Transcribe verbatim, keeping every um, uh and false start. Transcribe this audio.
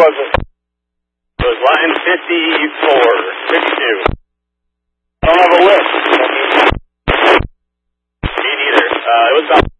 was it? It was line fifty-four, fifty-two. I don't have a list. Me neither. Uh, it was about